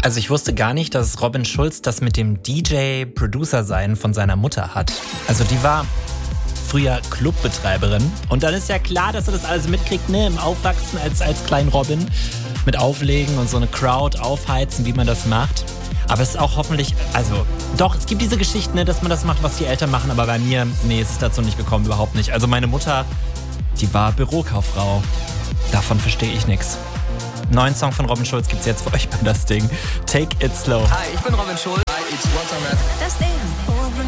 Also ich wusste gar nicht, dass Robin Schulz das mit dem DJ-Producer-Sein von seiner Mutter hat. Also die war früher Clubbetreiberin. Und dann ist ja klar, dass er das alles mitkriegt, ne, im Aufwachsen als kleinen Robin. Mit Auflegen und so eine Crowd aufheizen, wie man das macht. Aber es ist auch hoffentlich, also doch, es gibt diese Geschichten, ne, dass man das macht, was die Eltern machen. Aber bei mir, nee, ist es dazu nicht gekommen, überhaupt nicht. Also meine Mutter, die war Bürokauffrau. Davon verstehe ich nichts. Neuen Song von Robin Schulz gibt's jetzt für euch bei Das Ding. Take It Slow. Hi, ich bin Robin Schulz. Hi, it's Walter Matt. Das Ding.